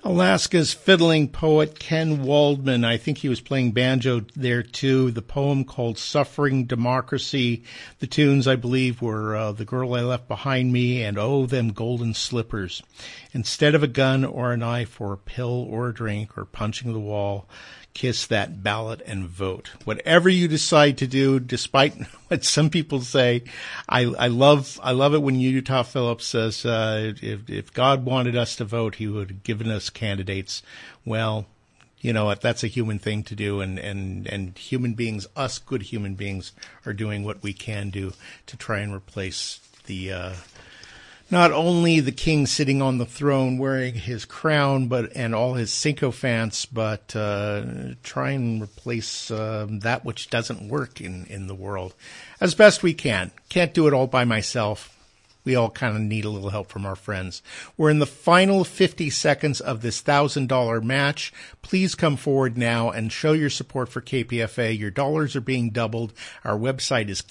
Alaska's fiddling poet Ken Waldman, I think he was playing banjo there too. The poem called Suffering Democracy. The tunes, I believe, were The Girl I Left Behind Me and Oh, Them Golden Slippers. Instead of a gun or a knife or a pill or a drink or punching the wall, kiss that ballot and vote. Whatever you decide to do, despite what some people say, I love it when Utah Phillips says, if God wanted us to vote, he would have given us candidates. Well, you know what? That's a human thing to do, and human beings, us good human beings, are doing what we can do to try and replace the not only the king sitting on the throne wearing his crown, and all his sycophants, but try and replace that which doesn't work in the world as best we can. Can't do it all by myself. We all kind of need a little help from our friends. We're in the final 50 seconds of this $1,000 match. Please come forward now and show your support for KPFA. Your dollars are being doubled. Our website is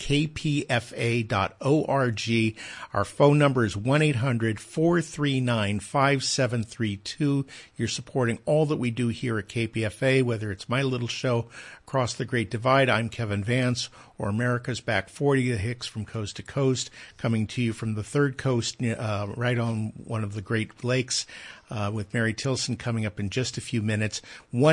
kpfa.org. Our phone number is 1-800-439-5732. You're supporting all that we do here at KPFA, whether it's my little show Across the Great Divide. I'm Kevin Vance, or America's Back 40, the Hicks from Coast to Coast, coming to you from the third coast, right on one of the Great Lakes, with Mary Tilson coming up in just a few minutes.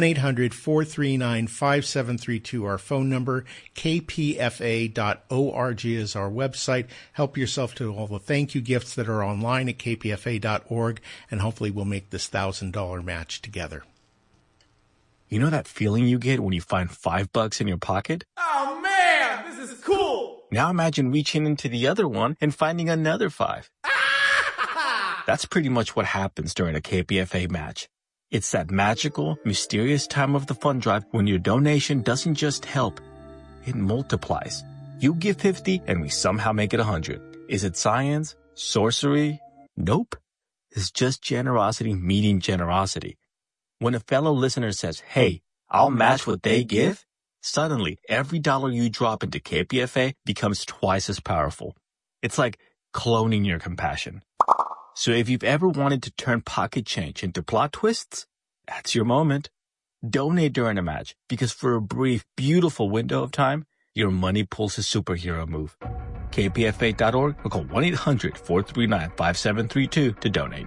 1-800-439-5732, our phone number. kpfa.org is our website. Help yourself to all the thank you gifts that are online at kpfa.org, and hopefully we'll make this $1,000 match together. You know that feeling you get when you find $5 in your pocket? Oh man, this is cool! Now imagine reaching into the other one and finding another 5. That's pretty much what happens during a KPFA match. It's that magical, mysterious time of the fund drive when your donation doesn't just help, it multiplies. You give 50 and we somehow make it 100. Is it science? Sorcery? Nope. It's just generosity meeting generosity. When a fellow listener says, hey, I'll match what they give, suddenly every dollar you drop into KPFA becomes twice as powerful. It's like cloning your compassion. So if you've ever wanted to turn pocket change into plot twists, that's your moment. Donate during a match, because for a brief, beautiful window of time, your money pulls a superhero move. KPFA.org or call 1-800-439-5732 to donate.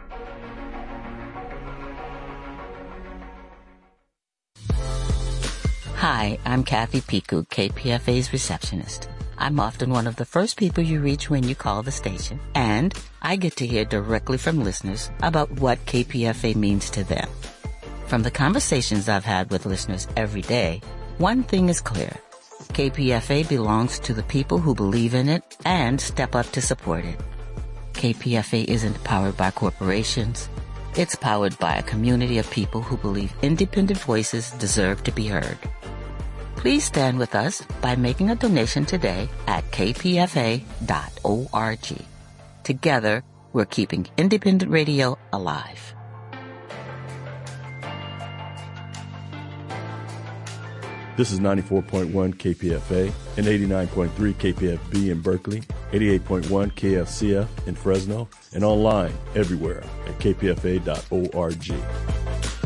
Hi, I'm Kathy Piku, KPFA's receptionist. I'm often one of the first people you reach when you call the station, and I get to hear directly from listeners about what KPFA means to them. From the conversations I've had with listeners every day, one thing is clear. KPFA belongs to the people who believe in it and step up to support it. KPFA isn't powered by corporations. It's powered by a community of people who believe independent voices deserve to be heard. Please stand with us by making a donation today at kpfa.org. Together, we're keeping independent radio alive. This is 94.1 KPFA and 89.3 KPFB in Berkeley, 88.1 KFCF in Fresno, and online everywhere at kpfa.org.